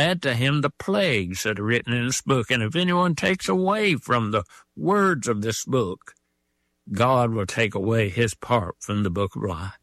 add to him the plagues that are written in this book. And if anyone takes away from the words of this book, God will take away his part from the book of life.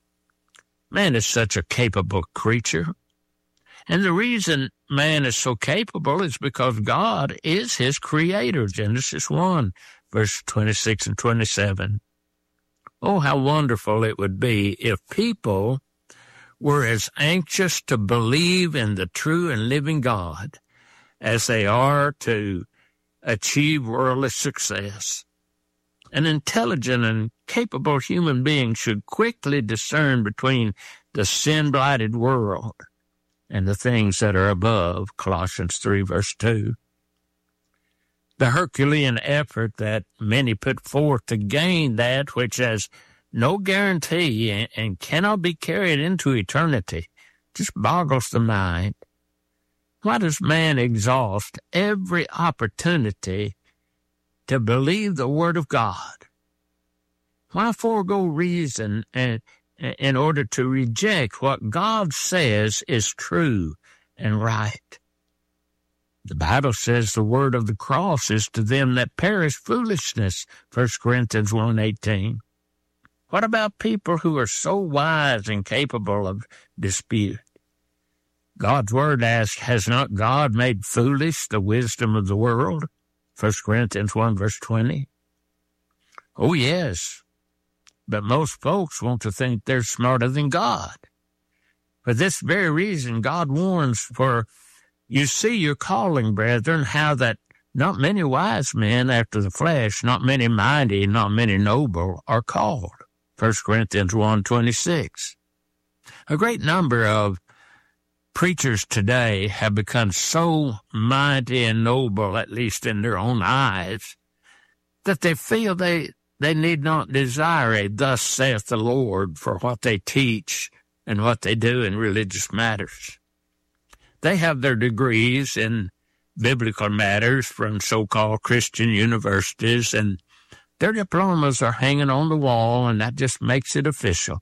Man is such a capable creature. And the reason man is so capable is because God is his creator. Genesis 1, verse 26 and 27. Oh, how wonderful it would be if people were as anxious to believe in the true and living God as they are to achieve worldly success. An intelligent and capable human being should quickly discern between the sin-blighted world and the things that are above, Colossians 3, verse 2. The Herculean effort that many put forth to gain that which has no guarantee and cannot be carried into eternity just boggles the mind. Why does man exhaust every opportunity to believe the Word of God? Why forego reason in order to reject what God says is true and right? The Bible says the word of the cross is to them that perish foolishness, 1 Corinthians 1:18. What about people who are so wise and capable of dispute? God's word asks, has not God made foolish the wisdom of the world? 1 Corinthians 1, verse 20. Oh, yes, but most folks want to think they're smarter than God. For this very reason, God warns, for you see your calling, brethren, how that not many wise men after the flesh, not many mighty, not many noble are called. 1 Corinthians 1:26. A great number of preachers today have become so mighty and noble, at least in their own eyes, that they feel they need not desire a thus saith the Lord for what they teach and what they do in religious matters. They have their degrees in biblical matters from so-called Christian universities, and their diplomas are hanging on the wall, and that just makes it official.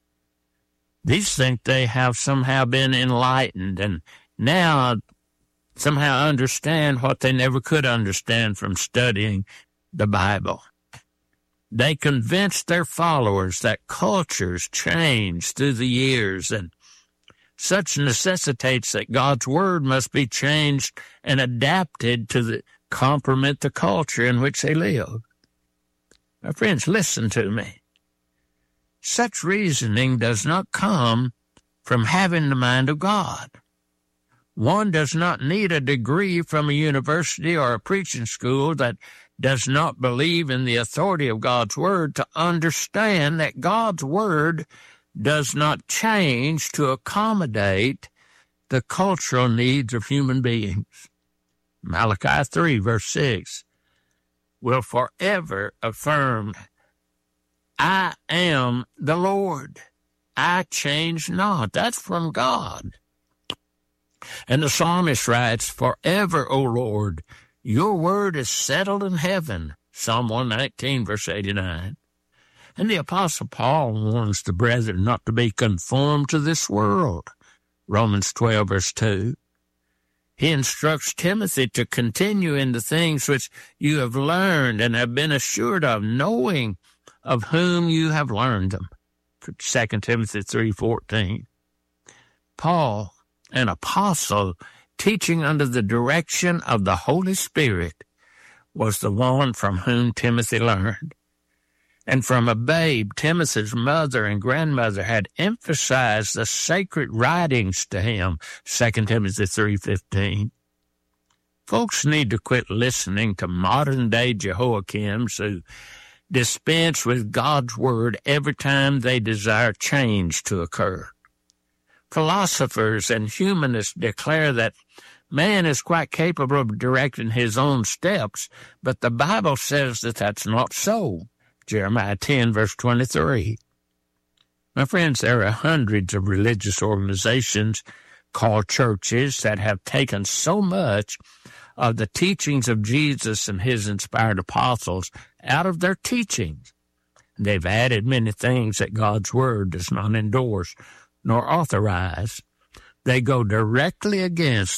These think they have somehow been enlightened and now somehow understand what they never could understand from studying the Bible. They convince their followers that cultures change through the years, and such necessitates that God's word must be changed and adapted to complement the culture in which they live. My friends, listen to me. Such reasoning does not come from having the mind of God. One does not need a degree from a university or a preaching school that does not believe in the authority of God's word to understand that God's word does not change to accommodate the cultural needs of human beings. Malachi 3, verse 6, will forever affirm, I am the Lord. I change not. That's from God. And the psalmist writes, forever, O Lord, your word is settled in heaven. Psalm 119, verse 89. And the Apostle Paul warns the brethren not to be conformed to this world. Romans 12, verse 2. He instructs Timothy to continue in the things which you have learned and have been assured of, knowing of whom you have learned them. 2 Timothy 3:14. Paul, an apostle, teaching under the direction of the Holy Spirit, was the one from whom Timothy learned. And from a babe, Timothy's mother and grandmother had emphasized the sacred writings to him, 2 Timothy 3:15. Folks need to quit listening to modern-day Jehoiakims who dispense with God's word every time they desire change to occur. Philosophers and humanists declare that man is quite capable of directing his own steps, but the Bible says that that's not so. Jeremiah 10, verse 23. My friends, there are hundreds of religious organizations called churches that have taken so much of the teachings of Jesus and his inspired apostles out of their teachings. They've added many things that God's word does not endorse nor authorize. They go directly against